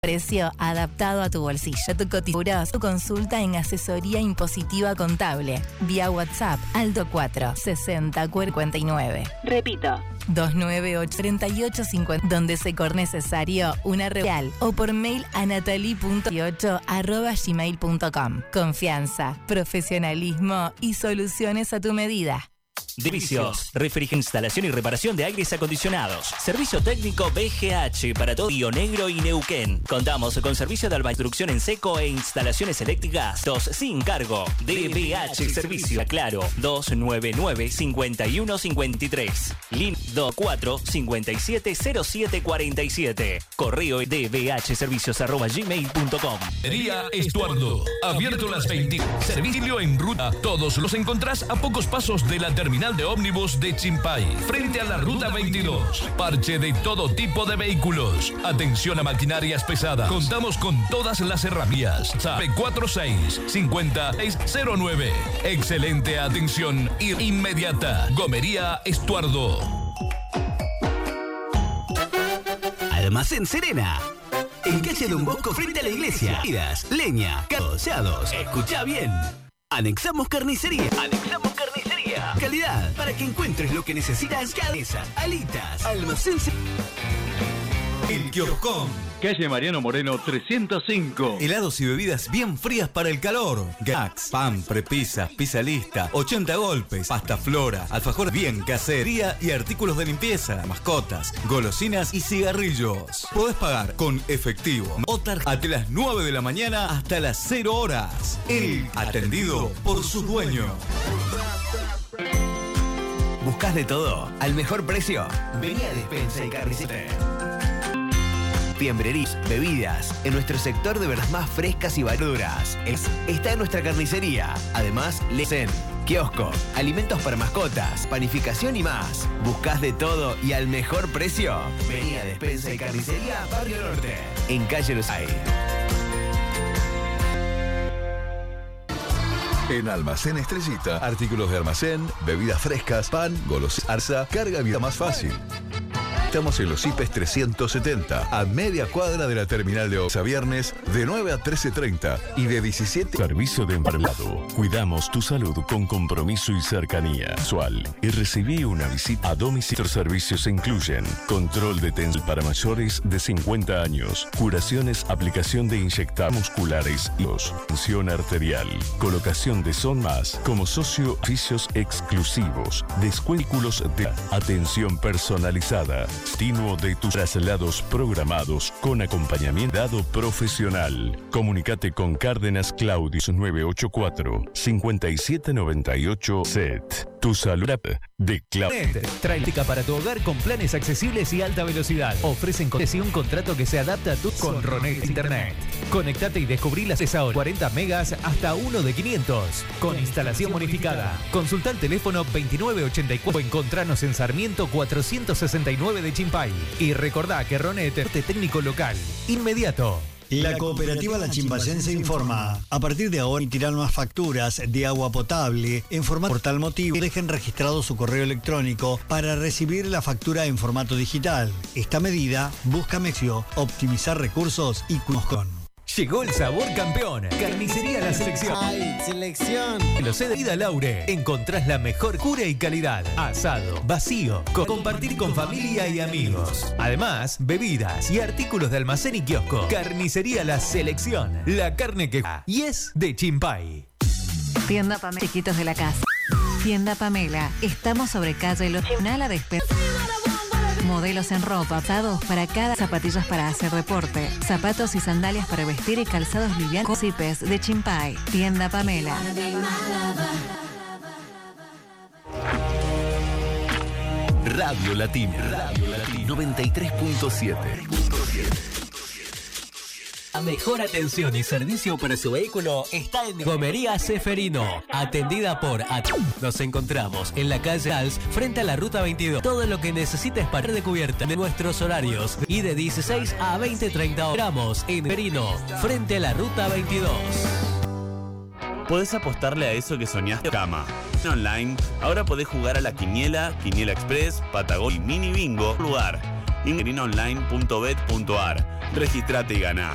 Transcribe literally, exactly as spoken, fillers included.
Precio adaptado a tu bolsillo. Tu cotización, tu consulta en asesoría impositiva contable. Vía WhatsApp al cuatro sesenta cuarenta y nueve. Repito. dos nueve ocho treinta y ocho cincuenta. Donde se corre necesario una real o por mail a natalie punto ocho arroba gmail punto com. Confianza, profesionalismo y soluciones a tu medida. Divisios, refrigeración, instalación y reparación de aires acondicionados. Servicio técnico B G H para todo Río Negro y Neuquén. Contamos con servicio de albainstrucción en seco e instalaciones eléctricas. Dos sin cargo. D B H Servicio. Claro. dos nueve nueve cinco uno cinco tres. Lin dos cuatro cinco siete cero siete cuatro siete. Correo dbhservicios arroba gmail punto com. Galería Estuardo. Abierto las veinte. Servicio en ruta. Todos los encontrás a pocos pasos de la terminal de ómnibus de Chimpay, frente a la ruta veintidós. Parche de todo tipo de vehículos. Atención a maquinarias pesadas. Contamos con todas las herramientas. cuatro seis cinco seis cero nueve. Excelente atención inmediata. Gomería Estuardo. Almacén Serena. En calle Don Bosco, frente a la iglesia. Tiras, leña, casados. Escucha bien. Anexamos carnicería. Anexamos carnicería. Calidad para que encuentres lo que necesitas. Cabeza, alitas, almacén. El Kioscón. Calle Mariano Moreno trescientos cinco. Helados y bebidas bien frías para el calor. Gax, pan, prepizza, pizza lista, ochenta golpes, pasta flora, alfajor bien casería y artículos de limpieza, mascotas, golosinas y cigarrillos. Podés pagar con efectivo o tarjeta desde las nueve de la mañana hasta las cero horas. El atendido por su dueño. ¿Buscás de todo al mejor precio? Vení a Despensa y Carnicería. Fiambrerías, bebidas, en nuestro sector de verduras más frescas y verduras. Es, está en nuestra carnicería. Además, lecen, kiosco, alimentos para mascotas, panificación y más. ¿Buscás de todo y al mejor precio? Vení a Despensa y Carnicería, Barrio Norte, en Calle Los Hay. En Almacén Estrellita, artículos de almacén, bebidas frescas, pan, golosinas, arza, carga vida más fácil. Estamos en los I P E S trescientos setenta, a media cuadra de la terminal de Oxa, viernes de nueve a trece treinta y de diecisiete. Servicio de enfermado. Cuidamos tu salud con compromiso y cercanía. Sual. Y recibí una visita a domicilio. Nuestros servicios incluyen control de tensión para mayores de cincuenta años, curaciones, aplicación de inyectables musculares y tensión arterial, colocación de son más como socio, oficios exclusivos, descuentos de atención personalizada. Destino de tus traslados programados con acompañamiento dado profesional. Comunicate con Cárdenas Claudius nueve ocho cuatro cinco siete nueve ocho S E T. Tu salud de Claudio. Tráitica para tu hogar con planes accesibles y alta velocidad. Ofrecen con un contrato que se adapta a tu con Ronet Internet. Conectate y descubrí las ahora cuarenta megas hasta uno de quinientos. Con instalación bonificada. Consulta el teléfono veintinueve ochenta y cuatro. Encontranos en Sarmiento cuatrocientos sesenta y nueve de Chimpay. Y recordá que Ronet es técnico local. Inmediato. La cooperativa La Chimbayense informa. A partir de ahora emitirán nuevas facturas de agua potable en formato. Por tal motivo, dejen registrado su correo electrónico para recibir la factura en formato digital. Esta medida busca mejor optimizar recursos y con. Llegó el sabor campeón. Carnicería La Selección. ¡Ay, selección! Lo sé de Vida Laure. Encontrás la mejor cura y calidad. Asado, vacío, co compartir con familia y amigos. Además, bebidas y artículos de almacén y kiosco. Carnicería La Selección. La carne que... Y es de Chimpay. Tienda Pamela. Chiquitos de la casa. Tienda Pamela. Estamos sobre calle Los Chinala de Espe... Modelos en ropa, adaptados para cada, zapatillas para hacer deporte, zapatos y sandalias para vestir y calzados livianos. Cipes de Chimpay. Tienda Pamela. Radio Latina. Radio Latina. noventa y tres punto siete. La mejor atención y servicio para su vehículo está en Gomería Seferino, atendida por At. Nos encontramos en la calle Als, frente a la ruta veintidós. Todo lo que necesites para de cubierta de nuestros horarios y de dieciséis a veinte treinta horas en Seferino, frente a la ruta veintidós. Podés apostarle a eso que soñaste. Cama. Online, ahora podés jugar a la Quiniela, Quiniela Express, Patagonia y Mini Bingo. Lugar. ingrina online punto bet punto ar. Registrate y ganá.